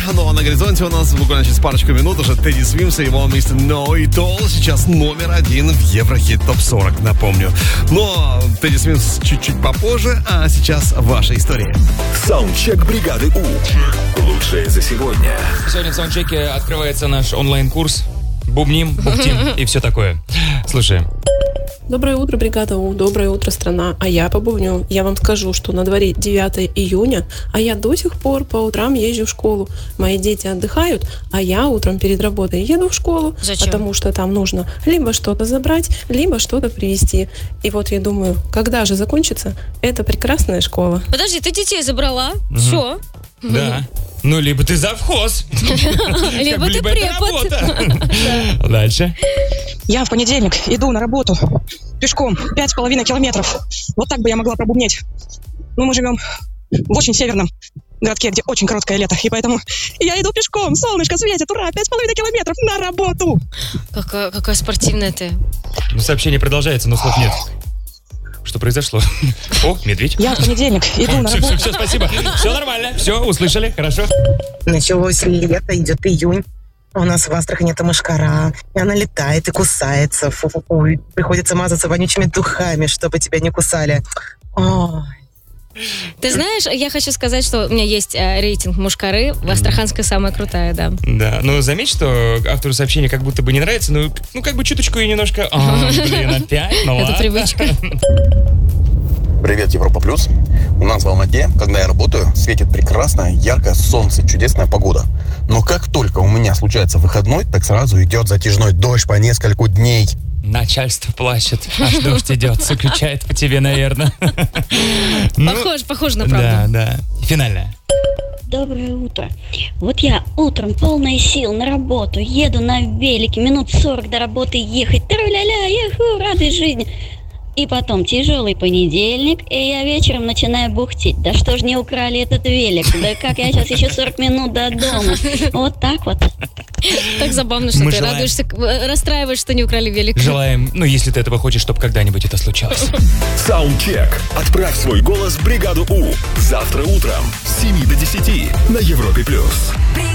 но на горизонте у нас буквально через парочку минут уже Тедди Свимс и его Mr. No It All сейчас номер 1 в Еврохит ТОП-40, напомню. Но Тедди Свимс чуть-чуть попозже, а сейчас ваша история. Саундчек бригады У. Лучшее за сегодня. Сегодня в саундчеке открывается наш онлайн-курс. Бубним, бубтим и все такое. Слушаем. Доброе утро, бригада У, доброе утро, страна. А я побубню. Я вам скажу, что на дворе 9 июня, а я до сих пор по утрам езжу в школу. Мои дети отдыхают, а я утром перед работой еду в школу. Зачем? Потому что там нужно либо что-то забрать, либо что-то привезти. И вот я думаю, когда же закончится эта прекрасная школа? Подожди, ты детей забрала? Все. Да. Ну, либо ты завхоз. Либо ты это препод. работа. Дальше. Я в понедельник иду на работу пешком 5,5 километров. Вот так бы я могла пробубнить. Но мы живем в очень северном городке, где очень короткое лето. И поэтому я иду пешком, солнышко светит, ура, 5,5 километров на работу. Какая спортивная ты. Ну, сообщение продолжается, но слов нет. Что произошло? О, медведь. Я в понедельник иду на работу. Все, спасибо. Все нормально. Все, услышали, хорошо. Началось лето, идет июнь. У нас в Астрахани это мошкара. И она летает и кусается. Фу-фу-фу. И приходится мазаться вонючими духами, чтобы тебя не кусали. Ой. Ты знаешь, я хочу сказать, что у меня есть рейтинг мушкары. Астраханская самая крутая, да. Да, но заметь, что автору сообщения как будто бы не нравится, ну как бы чуточку и немножко... опять? Ну ладно. Это привычка. Привет, Европа Плюс. У нас в Алмате, когда я работаю, светит прекрасное, яркое солнце, чудесная погода. Но как только у меня случается выходной, так сразу идет затяжной дождь по нескольку дней. Начальство плачет, аж дождь идет, скучает по тебе, наверное. Похоже на правду. Да. Финальная. Доброе утро. Вот я утром полная сил на работу, еду на велике, минут 40 до работы ехать. Тру-ля-ля, еху, радость жизни. И потом тяжелый понедельник, и я вечером начинаю бухтеть. Да что ж не украли этот велик? Да как я сейчас еще 40 минут до дома? Вот так вот. Так забавно, что ты радуешься, расстраиваешь, что не украли велик. Желаем, если ты этого хочешь, чтобы когда-нибудь это случалось. Саундчек. Отправь свой голос в бригаду У. Завтра утром с 7 до 10 на Европе+.